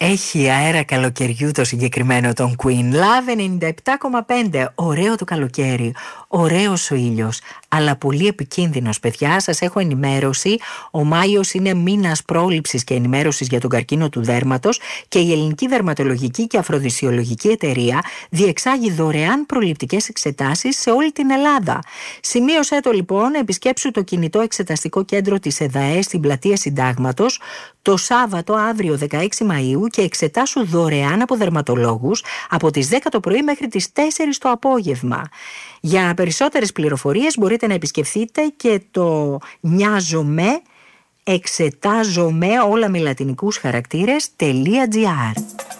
Έχει αέρα καλοκαιριού το συγκεκριμένο των Queen. Love 97,5. Ωραίο το καλοκαίρι. Ωραίος ο ήλιος. Αλλά πολύ επικίνδυνος, παιδιά. Σας έχω ενημέρωση. Ο Μάιος είναι μήνας πρόληψης και ενημέρωσης για τον καρκίνο του δέρματος και η Ελληνική Δερματολογική και Αφροδισιολογική Εταιρεία διεξάγει δωρεάν προληπτικές εξετάσεις σε όλη την Ελλάδα. Σημείωσέ το λοιπόν, επισκέψου το κινητό εξεταστικό κέντρο της ΕΔΑΕ στην πλατεία Συντάγματος το Σάββατο αύριο 16 Μαΐου και εξετάσου δωρεάν από δερματολόγους από τις 10 το πρωί μέχρι τις 4 το απόγευμα. Για περισσότερες πληροφορίες μπορείτε να επισκεφθείτε και το νοιάζομαι, εξετάζομαι όλα με λατινικούς χαρακτήρες.gr.